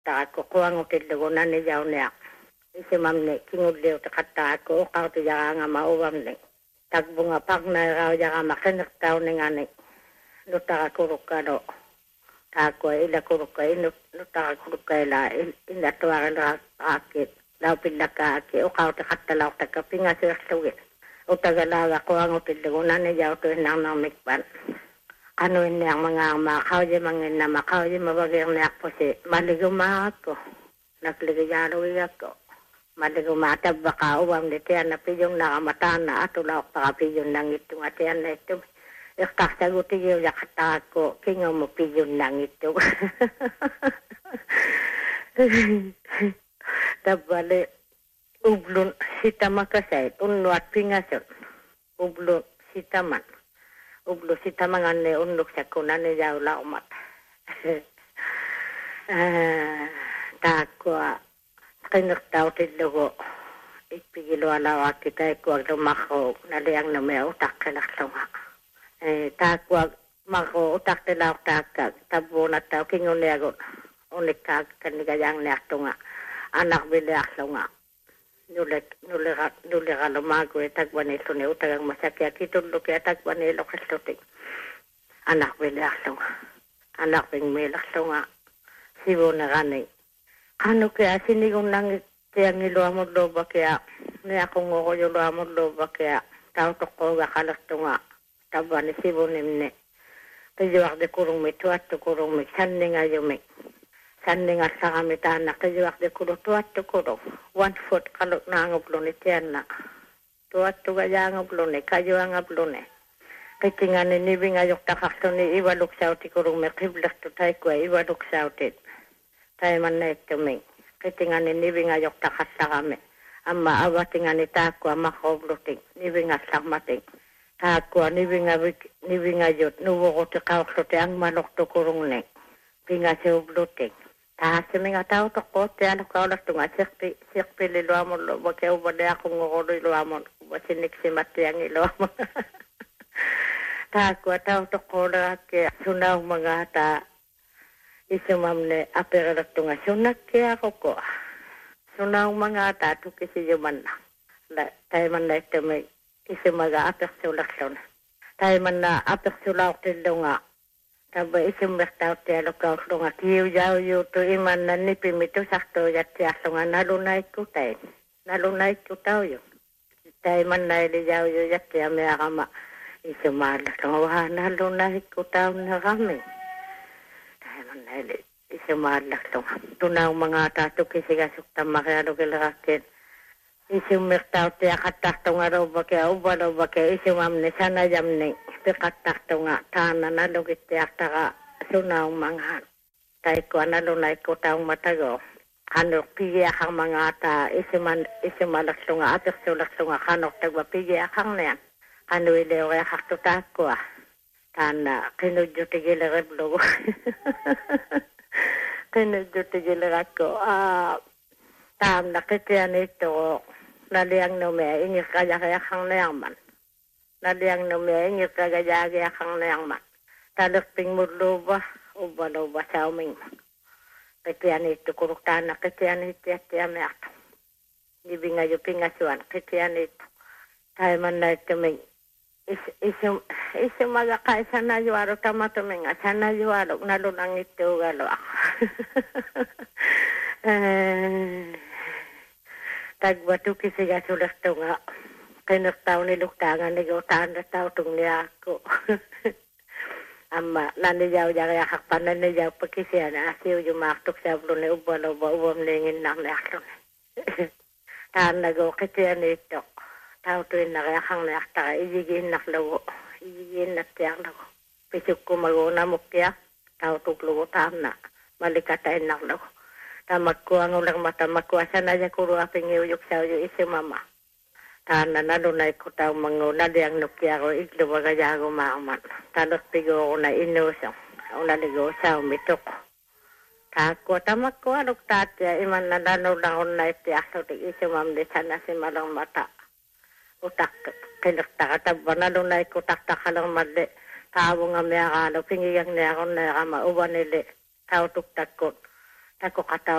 Tako kuango tillugo nani jaunea. Isimamne kingulliu takatako kautu jaranga mauvamne. Tagbunga pagna rau jarama kenertauningane. Nutara kurukado. Tako ila kuruka nutara kuruka ila ila tuarel rakit. Lau pillaka ake o kautu katalau takapinga sirsuge. Utagalaga kuango tillugo nani jautu nang mikpan. Ano ini yang mengama kau je mangena makau je mabagir ni ako si maligo ako nagligo jalo ako maligo mata baka uwang ditian na piyong nakamatan na ato laok para piyong nang ito atian na ito ikakasaguti yung yakata ko kingaw mo piyong nang ito tabali ublon sitama kasay unwat pingason ublon sitaman ublu sita mangane unuk sakunane jaula umat. Takwa kinek tau tillugo ipigilo ala kita ko mako naliang na may utak kalaktonga. Takwa mako utak tilaw takag tabo na tau kingon niago unikag kanigayang niaktonga anak biliaklonga. Nule lumago tagwan ito ni utagang masakya kitulog kaya tagwan ilo kastutik. Anak bilaklong. Anak bing milaklong sibo na gani. Kano kaya sinigong nang kaya ngilo mo loba kaya ni akong ngoko yung mo loba kaya tao toko ga kalaktong tabwan ni sibo nimne. Kayo akde kurong may tuwat to kurong may sanning ayumik. Sanding at sa kami tanak, kayo akde kuro tuwat to kuro. 1 foot kalot na ang ublon ni tiyan na. Tuwat to gaya ang ublon ni, kayo ang ublon ni. Kaya nga ni nibing ayok takakto ni iwalok sa uti kurong may kiblas to tayo ko iwalok sa uti. Tayo man na ito may. Kaya nga ni nibing ayok takas sa kami. Ang maawati nga ni tako ang makobloting. Nibing at sakmating. Tako nibing ayot. Nuwo ko to kawak to ang manok to kurong ni. Pinga sa ubloting. Kasi mga tao to ko, tiyan ko ulas tunga sikpi liluwa mo lo, bakya ubade akong ngoro liluwa mo, basinik si matiyang iluwa mo. Tako tao to ko na kaya sunaw mga ta isumamne apera tunga sunak kaya ako ko. Sunaw mga ta to kisi yuman na. Tayo man na ito may isumaga aper sulak sun. Tayo man na aper sulak tilunga. Taba isim bertau tiada kau sunga kiu jauh yu tu iman nani pimitu sakto jati asunga nalunai kutai nalunai kutau yu tai manai di jauh yu jati ame agama isim ada sunga wah nalunai kutau nagami tai manai di isim ada sunga tunau mangata tu kisiga sukta makado kilarakin isim bertau tiada kata sunga roba ke isim amne sana jamne pekatak tunga tanah nado kita taka sunau manghan tai ko nado nai ko taung matago kanok piya kang mangata isimalak tunga atek sulak tunga kanok tagwa piya kang niyan kanu ileo kaya kaktutak ko tana kinudyo tigila reblo kinudyo tigila ko tam nakitiyan ito naliang nume ingis kaya kang niyan man naliang nume ingit kagayagi akang nayang mat. Talakping murloba, ubaloba sa uming. Kitiyan ito kuruktan na kitiyan ito at tiyame ako. Nibinga yu pingasuan, kitiyan ito. Tayo man na ito may isumagakay sana yu aro tamatuming at sana yu aro nalunang ito galo ako. Tagbatu kisiga sulas to nga. Kinak tao ni luktangan ni gautaan na tao tung niya ako. Ama, naniyaw niya kakpan na niyaw pagkisiya na asiw yung maktok sa ulo ni ubalo-ubam ningin na naklo. Taan na go kitiya nito. Tao tuwin na kaya kang nakta, iyigin naklago. Iyigin naktiyak lago. Pisuk ko maguna mukya, tao tuklugo taam na. Malikatayin naklago. Tamagkuha ngulang mata, magkuha sana niya kuro aping iuyok sa uyo isi mama. Tana nalunay ko tao manguna diyang nukya ko igluwa kaya ako maaman. Talos pigo ko na inusang. Unaligo sa umitok. Tako tamak ko anok tatya iman na nanong lang ko na itiyak so di isumam di sana si malang mata. Utak kinakta kataba nalunay ko takta ka lang mali. Tao nga may akano pingigang niya ako na kama uwan nili. Tao tuktak ko. tako kataw